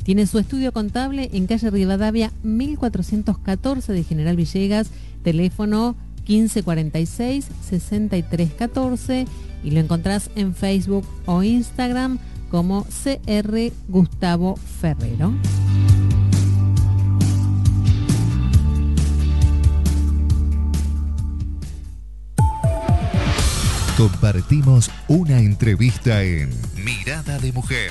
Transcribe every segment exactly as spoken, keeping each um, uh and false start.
Tiene su estudio contable en calle Rivadavia mil cuatrocientos catorce de General Villegas, teléfono quince cuarenta y seis, sesenta y tres catorce, y lo encontrás en Facebook o Instagram como C R Gustavo Ferrero. Compartimos una entrevista en Mirada de Mujer.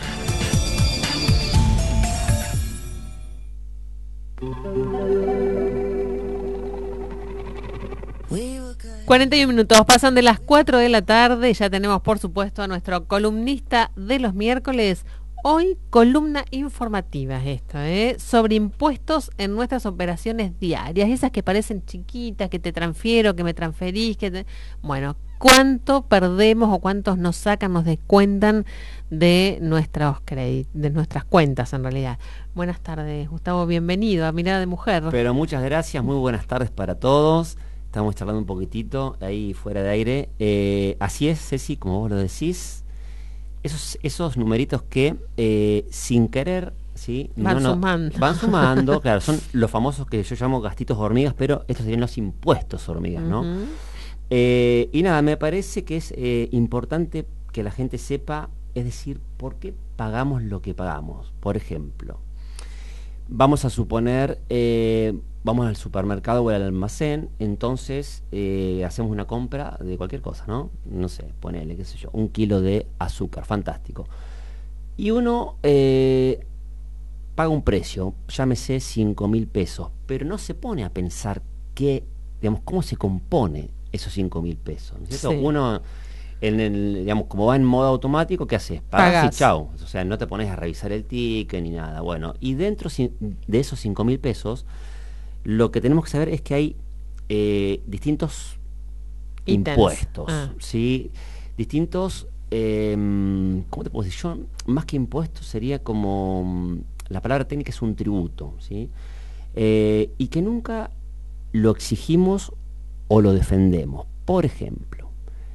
cuarenta y un minutos, pasan de las cuatro de la tarde y ya tenemos por supuesto a nuestro columnista de los miércoles. Hoy columna informativa esto, ¿eh? Sobre impuestos en nuestras operaciones diarias, esas que parecen chiquitas, que te transfiero, que me transferís, que te... bueno, ¿cuánto perdemos o cuántos nos sacan, nos descuentan de nuestros créditos, de nuestras cuentas en realidad? Buenas tardes, Gustavo, bienvenido a Mirada de Mujer. Pero muchas gracias, muy buenas tardes para todos. Estamos charlando un poquitito ahí fuera de aire. Eh, así es, Ceci, como vos lo decís. Esos, esos numeritos que eh, sin querer, ¿sí? Van no, no, sumando. Van sumando, claro, son los famosos que yo llamo gastitos hormigas, pero estos serían los impuestos hormigas, ¿no? Uh-huh. eh, y nada, me parece que es eh, importante que la gente sepa, es decir, por qué pagamos lo que pagamos. Por ejemplo, vamos a suponer, eh, vamos al supermercado o al almacén, entonces eh, hacemos una compra de cualquier cosa, ¿no? No sé, ponele, qué sé yo, un kilo de azúcar, fantástico. Y uno eh, paga un precio, llámese cinco mil pesos, pero no se pone a pensar qué, digamos, cómo se compone esos cinco mil pesos, ¿no es cierto? Sí. Uno, en el, digamos, como va en modo automático, ¿qué haces? Pagas y chau. O sea, no te pones a revisar el ticket ni nada. Bueno, y dentro de esos cinco mil pesos, lo que tenemos que saber es que hay eh, distintos Ítems. impuestos, ah. ¿sí? Distintos, eh, ¿cómo te puedo decir? Yo, más que impuestos, sería como, la palabra técnica es un tributo, ¿sí? Eh, y que nunca lo exigimos o lo defendemos. Por ejemplo,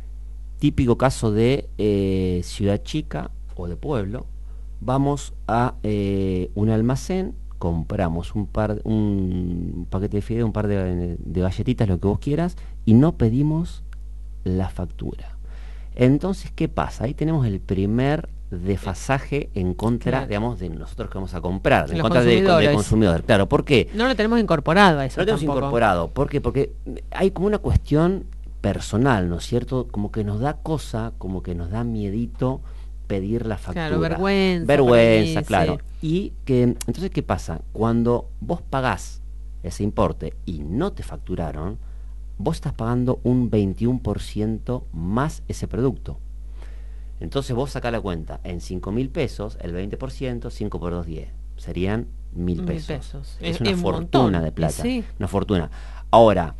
típico caso de eh, ciudad chica o de pueblo, vamos a eh, un almacén, compramos un par un paquete de fideos, un par de, de galletitas, lo que vos quieras, y no pedimos la factura. Entonces, ¿qué pasa? Ahí tenemos el primer desfasaje en contra, claro, digamos, de nosotros que vamos a comprar, en Los contra del de consumidor. Claro, ¿por qué? No lo tenemos incorporado a eso. No lo tenemos tampoco. incorporado. ¿Por qué? Porque hay como una cuestión personal, ¿no es cierto? Como que nos da cosa, como que nos da miedito pedir la factura. Claro, vergüenza. Vergüenza, mí, claro. Sí. Y que, entonces, ¿qué pasa? Cuando vos pagás ese importe y no te facturaron, vos estás pagando un veintiuno por ciento más ese producto. Entonces vos sacás la cuenta, en cinco mil pesos, el veinte por ciento, cinco por dos, diez. Serían mil pesos. pesos. Es, es una es fortuna montón. de plata. Sí. Una fortuna. Ahora,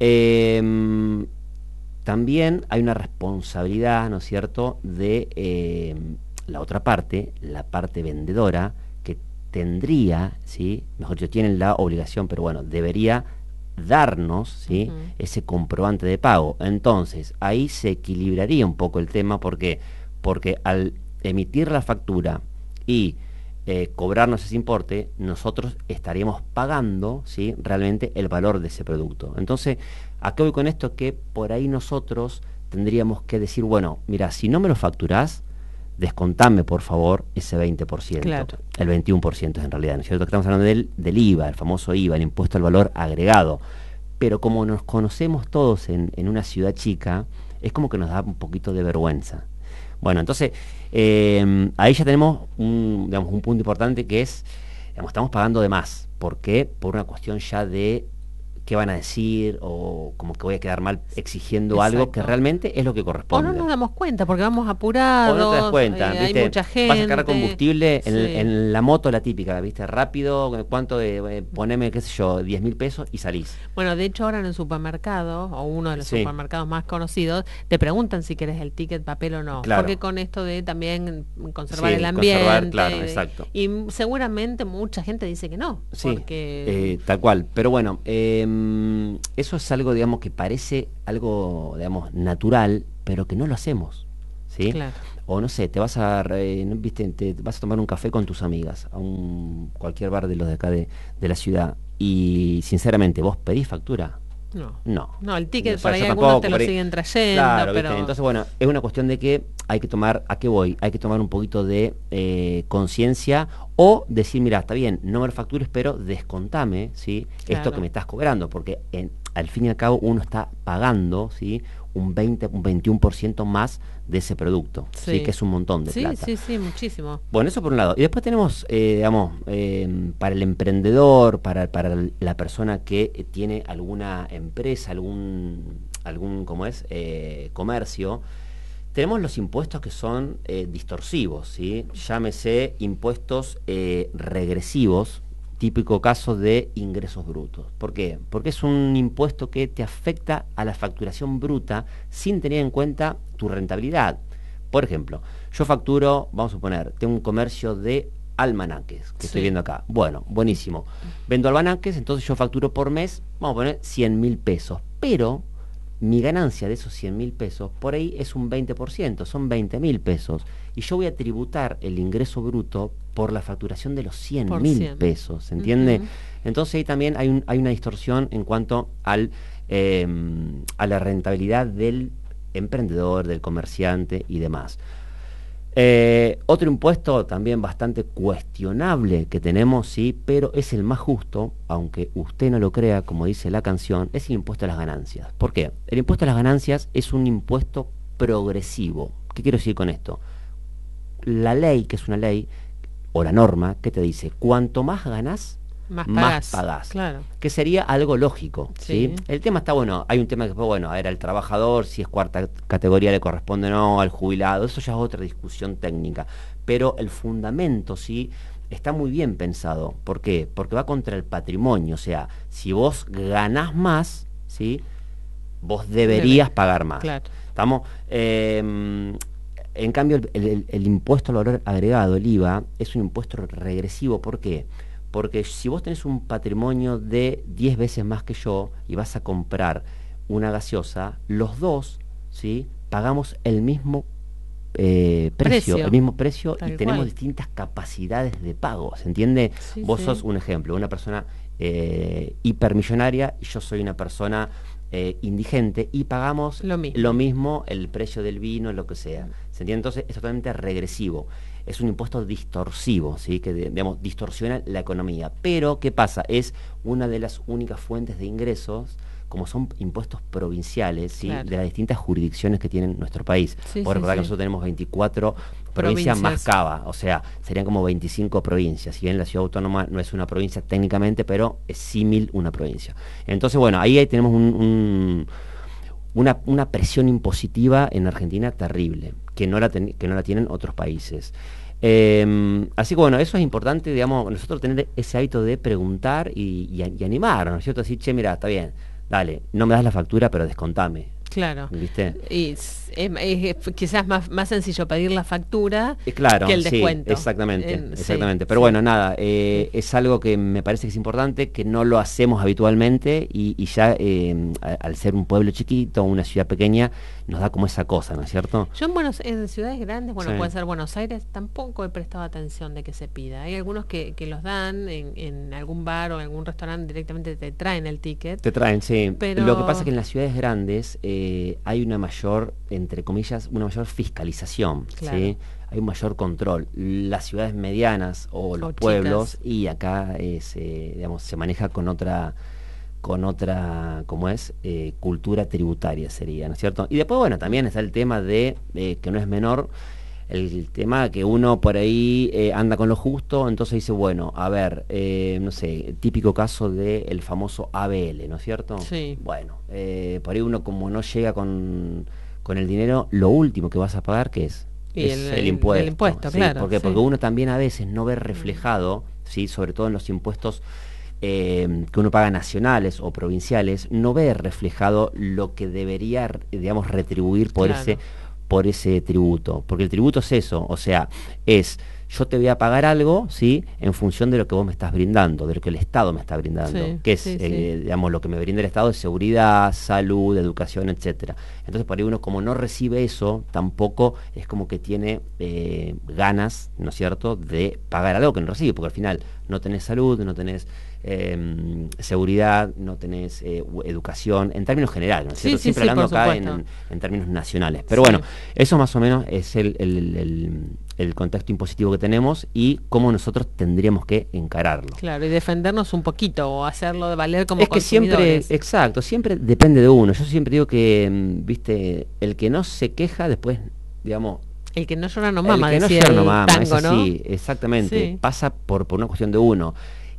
eh, también hay una responsabilidad, ¿no es cierto?, de eh, la otra parte, la parte vendedora, que tendría, ¿sí?, mejor dicho, tienen la obligación, pero bueno, debería darnos, ¿sí?, uh-huh. ese comprobante de pago. Entonces, ahí se equilibraría un poco el tema, porque porque al emitir la factura y eh, cobrarnos ese importe, nosotros estaríamos pagando, ¿sí?, realmente el valor de ese producto. Entonces, ¿a qué voy con esto? Que por ahí nosotros tendríamos que decir, bueno, mira, si no me lo facturás, descontame por favor ese veinte por ciento, claro. el veintiuno por ciento en realidad, ¿no es cierto? Estamos hablando del, del I V A, el famoso I V A, el impuesto al valor agregado. Pero como nos conocemos todos en, en una ciudad chica, es como que nos da un poquito de vergüenza. Bueno, entonces, eh, ahí ya tenemos un, digamos, un punto importante que es, digamos, estamos pagando de más. ¿Por qué? Por una cuestión ya de qué van a decir, o como que voy a quedar mal exigiendo Exacto. algo que realmente es lo que corresponde. O no nos damos cuenta porque vamos apurados. O no te das cuenta, eh, ¿viste? Hay mucha gente. Vas a cargar combustible en, sí. en la moto, la típica, ¿viste? Rápido, ¿cuánto? Eh, poneme, qué sé yo, diez mil pesos y salís. Bueno, de hecho ahora en el supermercado, o uno de los sí. supermercados más conocidos, te preguntan si querés el ticket papel o no. Claro. Porque con esto de también conservar sí, el ambiente. Conservar, claro, de, exacto. Y seguramente mucha gente dice que no. Sí, porque... eh, tal cual. Pero bueno, eh, eso es algo, digamos, que parece algo, digamos, natural, pero que no lo hacemos, ¿sí? Claro. o no sé, te vas a eh, ¿no? ¿Viste? Te vas a tomar un café con tus amigas a un cualquier bar de los de acá de, de la ciudad y sinceramente, ¿vos pedís factura? No. No. No, el ticket O sea, por ahí yo algunos tampoco, te lo por ahí- siguen trayendo, Claro, pero... ¿viste? Entonces, bueno, es una cuestión de que hay que tomar, ¿a qué voy? Hay que tomar un poquito de eh, conciencia o decir, mira, está bien, no me lo factures, pero descontame, ¿sí? Claro. Esto que me estás cobrando, porque en- al fin y al cabo uno está pagando, ¿sí? Un veinte, un veintiuno por ciento más de ese producto, ¿sí? Sí. Que es un montón de Sí, plata. sí, sí, muchísimo. Bueno, eso por un lado. Y después tenemos, eh, digamos, eh, para el emprendedor, para, para la persona que eh, tiene alguna empresa, algún, algún ¿cómo es? Eh, comercio, tenemos los impuestos que son eh, distorsivos, ¿sí? Llámese impuestos eh, regresivos, típico caso de ingresos brutos. ¿Por qué? Porque es un impuesto que te afecta a la facturación bruta sin tener en cuenta tu rentabilidad. Por ejemplo, yo facturo, vamos a suponer, tengo un comercio de almanaques, que Sí. estoy viendo acá. Bueno, buenísimo. Vendo almanaques, entonces yo facturo por mes, vamos a poner cien mil pesos. Pero mi ganancia de esos cien mil pesos, por ahí es un veinte por ciento, son veinte mil pesos. Y yo voy a tributar el ingreso bruto por la facturación de los cien Por mil cien. pesos, ¿se entiende? Ujú. Entonces ahí también hay, un, hay una distorsión en cuanto al, eh, a la rentabilidad del emprendedor, del comerciante y demás. Eh, otro impuesto también bastante cuestionable que tenemos, sí, pero es el más justo, aunque usted no lo crea, como dice la canción, es el impuesto a las ganancias. ¿Por qué? El impuesto a las ganancias es un impuesto progresivo. ¿Qué quiero decir con esto? La ley, que es una ley, o la norma, que te dice, cuanto más ganás, Más más pagás. pagás. Claro. Que sería algo lógico, ¿sí? Sí. El tema está bueno, hay un tema que después, bueno, era el trabajador, si es cuarta categoría le corresponde o no, al jubilado, eso ya es otra discusión técnica, pero el fundamento, ¿sí? Está muy bien pensado. ¿Por qué? Porque va contra el patrimonio, o sea, si vos ganás más, ¿sí? Vos deberías Debe. pagar más. Claro. ¿Estamos? Eh, en cambio, el, el- el impuesto al valor agregado, el I V A, es un impuesto regresivo. ¿Por qué? Porque si vos tenés un patrimonio de diez veces más que yo y vas a comprar una gaseosa, los dos, ¿sí? Pagamos el mismo eh, precio, Precio. el mismo precio Tal y tenemos cual. distintas capacidades de pago, ¿se entiende? Sí, Vos sí. sos un ejemplo, una persona eh, hipermillonaria y yo soy una persona eh, indigente y pagamos Lo mismo. lo mismo, el precio del vino, lo que sea. ¿Se entiende? Entonces es totalmente regresivo. Es un impuesto distorsivo, ¿sí? Que digamos, distorsiona la economía. Pero, ¿qué pasa? Es una de las únicas fuentes de ingresos, como son impuestos provinciales, ¿sí? Claro. De las distintas jurisdicciones que tiene nuestro país. Sí, Por sí, recordar que sí. nosotros tenemos veinticuatro provincias, Provincias. más Cava, o sea, serían como veinticinco provincias. Si bien la ciudad autónoma no es una provincia técnicamente, pero es símil una provincia. Entonces, bueno, ahí, ahí tenemos un, un Una, una presión impositiva en Argentina terrible, que no la, ten, que no la tienen otros países. Eh, así que bueno, eso es importante, digamos, nosotros tener ese hábito de preguntar y, y, y animar, ¿no es cierto? Decir, che, mira, está bien, dale, no me das la factura, pero descontame. Claro. ¿Viste? Y es, es- es quizás más, más sencillo pedir la factura Eh, claro, que el sí, descuento. exactamente, En- sí, exactamente. Pero sí. bueno, nada, eh, es algo que me parece que es importante, que no lo hacemos habitualmente y, y ya eh, a- al ser un pueblo chiquito, una ciudad pequeña, nos da como esa cosa, ¿no es cierto? Yo en, Buenos, en ciudades grandes, bueno, Sí. puede ser Buenos Aires, tampoco he prestado atención de que se pida. Hay algunos que, que los dan en, en algún bar o en algún restaurante, directamente te traen el ticket. Te traen, sí. Pero- Lo que pasa es que en las ciudades grandes eh, hay una mayor, entre comillas, una mayor fiscalización, Claro. ¿sí? Hay un mayor control. Las ciudades medianas o los O pueblos, chicas. y acá es, eh, digamos, se maneja con otra, con otra, ¿cómo es? Eh, cultura tributaria sería, ¿no es cierto? Y después, bueno, también está el tema de, eh, que no es menor, el tema que uno por ahí eh, anda con lo justo, entonces dice, bueno, a ver, eh, no sé, típico caso del famoso A B L, ¿no es cierto? Sí. Bueno, eh, por ahí uno como no llega con, con el dinero, lo último que vas a pagar, ¿qué es? Y es el- el, el- impuesto. el impuesto, ¿sí? claro, Porque, sí. porque uno también a veces no ve reflejado, ¿sí? Sobre todo en los impuestos eh, que uno paga nacionales o provinciales, no ve reflejado lo que debería, digamos, retribuir por Claro. ese por ese tributo, porque el tributo es eso, o sea, es yo te voy a pagar algo, ¿sí? En función de lo que vos me estás brindando, de lo que el Estado me está brindando, Sí, que es, sí, eh, sí. digamos, lo que me brinda el Estado es seguridad, salud, educación, etcétera. Entonces, por ahí uno, como no recibe eso, tampoco es como que tiene eh, ganas, ¿no es cierto?, de pagar algo que no recibe, porque al final no tenés salud, no tenés eh, seguridad, no tenés eh, educación, en términos generales, ¿no es Sí, cierto? sí, Siempre sí, hablando por acá en, supuesto. en términos nacionales. Pero Sí. bueno, eso más o menos es el, el, el, el contexto impositivo que tenemos y cómo nosotros tendríamos que encararlo. Claro, y defendernos un poquito o hacerlo de valer como Es que siempre, consumidores. exacto, siempre depende de uno. Yo siempre digo que, mm, viste, el que no se queja después, digamos, El que no llora no mama, el que no decía llora no el mama, tango, es así, ¿no? exactamente, Sí. pasa por, por una cuestión de uno.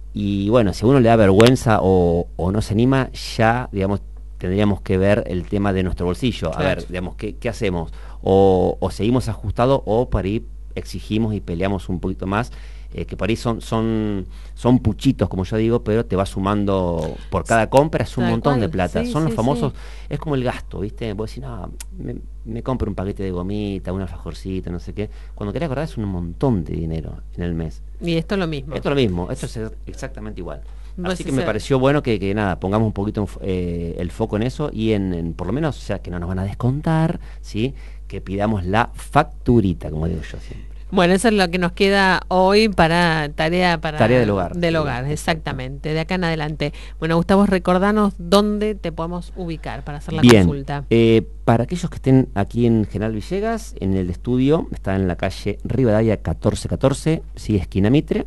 Y bueno, si a uno le da vergüenza o, o no se anima, ya, digamos, tendríamos que ver el tema de nuestro bolsillo. Claro. A ver, digamos, ¿qué, qué hacemos? O, o seguimos ajustados o por ahí exigimos y peleamos un poquito más, eh, que por ahí son, son, son puchitos, como yo digo, pero te va sumando, por cada compra es un Tal montón cual, de plata. sí, Son los sí, famosos, sí. es como el gasto, ¿viste? Vos decís, no, me, me compro un paquete de gomita, una alfajorcita, no sé qué. Cuando querés acordar es un montón de dinero en el mes. Y esto es lo mismo. Esto es lo mismo, esto es exactamente igual. Vos Así que decís, me eh, pareció bueno que, que nada, pongamos un poquito en fo- eh, el foco en eso y en, en por lo menos, ya que no nos van a descontar, ¿sí? Que pidamos la facturita, como digo yo siempre. Bueno, eso es lo que nos queda hoy para tarea para Tarea del hogar. Del Sí, hogar, exacto. exactamente, de acá en adelante. Bueno, Gustavo, recordanos dónde te podemos ubicar para hacer la Bien, consulta. eh, para aquellos que estén aquí en General Villegas, en el estudio, está en la calle Rivadavia catorce catorce, sí, esquina Mitre,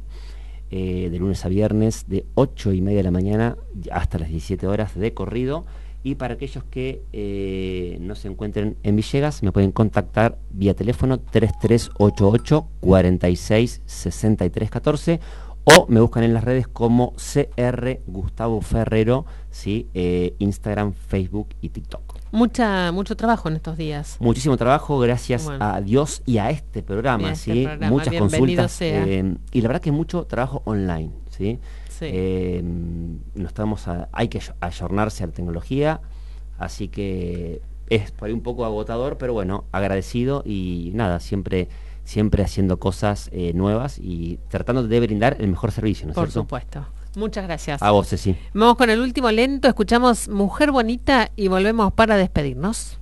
eh, de lunes a viernes, de ocho y media de la mañana hasta las diecisiete horas de corrido. Y para aquellos que eh, no se encuentren en Villegas, me pueden contactar vía teléfono tres tres ocho ocho, cuatro seis, seis tres uno cuatro o me buscan en las redes como C R Gustavo Ferrero, ¿sí? eh, Instagram, Facebook y TikTok. Mucha, mucho trabajo en estos días. Muchísimo trabajo, gracias Bueno. a Dios y a este programa, Y a este ¿sí? programa, Muchas bienvenido consultas sea. eh, y la verdad que mucho trabajo online, ¿sí? Sí. Eh, no estamos a- hay que ayo- ayornarse a la tecnología, así que es por ahí un poco agotador, pero bueno, agradecido y nada, siempre siempre haciendo cosas eh, nuevas y tratando de brindar el mejor servicio, ¿no es Por cierto? supuesto. Muchas gracias. A vos, Ceci. Vamos con el último lento, escuchamos Mujer Bonita y volvemos para despedirnos.